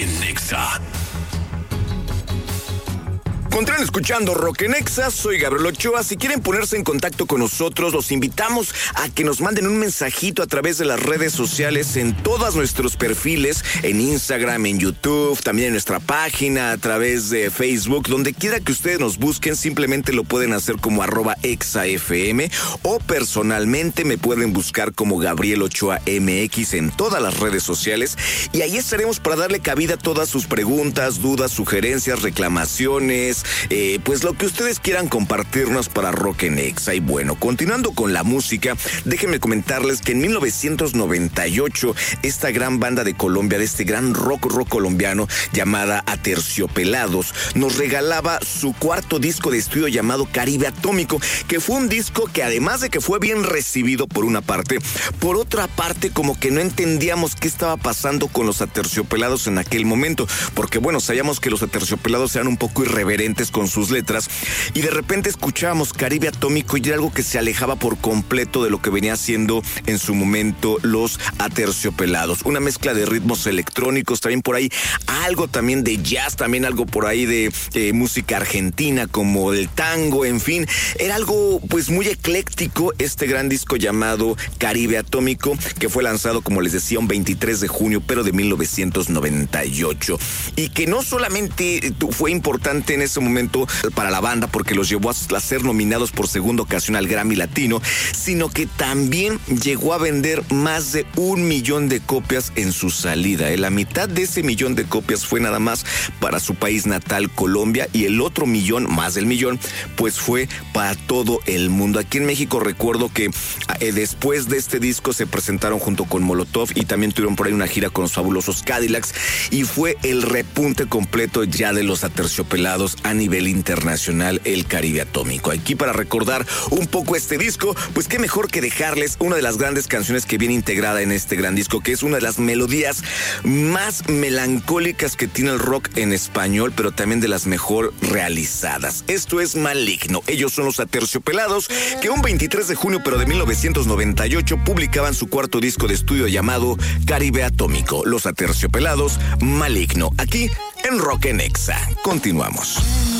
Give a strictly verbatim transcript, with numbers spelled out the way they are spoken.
en Nexa. Continúan escuchando Rock en Exa, soy Gabriel Ochoa. Si quieren ponerse en contacto con nosotros, los invitamos a que nos manden un mensajito a través de las redes sociales, en todos nuestros perfiles, en Instagram, en YouTube, también en nuestra página, a través de Facebook, donde quiera que ustedes nos busquen, simplemente lo pueden hacer como arroba exafm, o personalmente me pueden buscar como Gabriel Ochoa M X en todas las redes sociales, y ahí estaremos para darle cabida a todas sus preguntas, dudas, sugerencias, reclamaciones, Eh, pues lo que ustedes quieran compartirnos para Rock en Exa. Y bueno, continuando con la música, déjenme comentarles que en mil novecientos noventa y ocho esta gran banda de Colombia, de este gran rock rock colombiano llamada Aterciopelados, nos regalaba su cuarto disco de estudio llamado Caribe Atómico, que fue un disco que, además de que fue bien recibido por una parte, por otra parte como que no entendíamos qué estaba pasando con los Aterciopelados en aquel momento, porque bueno, sabíamos que los Aterciopelados eran un poco irreverentes con sus letras, y de repente escuchábamos Caribe Atómico y era algo que se alejaba por completo de lo que venía haciendo en su momento los Aterciopelados. Una mezcla de ritmos electrónicos, también por ahí algo también de jazz, también algo por ahí de eh, música argentina como el tango, en fin, era algo pues muy ecléctico este gran disco llamado Caribe Atómico, que fue lanzado, como les decía, un veintitrés de junio, pero de mil novecientos noventa y ocho, y que no solamente fue importante en ese momento para la banda porque los llevó a ser nominados por segunda ocasión al Grammy Latino, sino que también llegó a vender más de un millón de copias en su salida. La mitad de ese millón de copias fue nada más para su país natal, Colombia, y el otro millón, más del millón, pues fue para todo el mundo. Aquí en México recuerdo que eh, después de este disco se presentaron junto con Molotov y también tuvieron por ahí una gira con los fabulosos Cadillacs, y fue el repunte completo ya de los Aterciopelados a nivel internacional, el Caribe Atómico. Aquí, para recordar un poco este disco, pues qué mejor que dejarles una de las grandes canciones que viene integrada en este gran disco, que es una de las melodías más melancólicas que tiene el rock en español, pero también de las mejor realizadas. Esto es Maligno. Ellos son los Aterciopelados, que un veintitrés de junio, pero de mil novecientos noventa y ocho, publicaban su cuarto disco de estudio llamado Caribe Atómico. Los Aterciopelados, Maligno. Aquí en Rock en Exa. Continuamos.